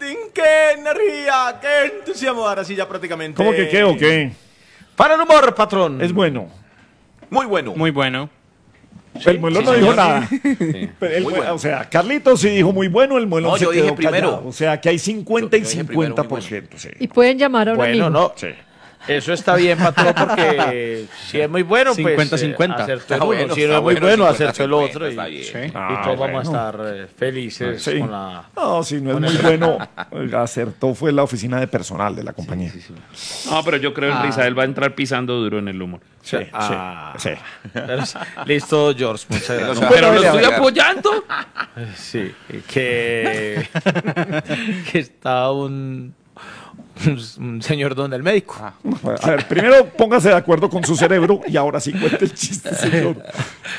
Martín, qué energía, qué entusiasmo. Ahora sí ya prácticamente. ¿Cómo que qué o qué? Para el humor, patrón. Es bueno. Muy bueno. Muy bueno. El Muelo no dijo nada. Pero Muy bueno. O sea, Carlitos sí dijo muy bueno, el Muelo No, se yo quedó dije primero. callado. O sea, que hay 50 y Yo dije primero, 50%. Sí. Y pueden llamar a un Bueno, amigo. no. Sí. Eso está bien, patrón, porque si es muy bueno, 50-50. acertó Está el uno. bueno, Si no está es muy bueno, bueno, 50-50, acertó el otro. está Y, bien. Sí. y todos vamos a estar felices Sí. con la... No, si no es muy bueno, acertó fue la oficina de personal de la compañía. Sí, No, pero yo creo que Rizael va a entrar pisando duro en el humor. sí, Ah. sí. Listo, George, muchas gracias. No, Pero lo Bueno, estoy venga. apoyando. Sí, que está un señor donde el médico. A ver, primero póngase de acuerdo con su cerebro y ahora sí cuente el chiste, señor.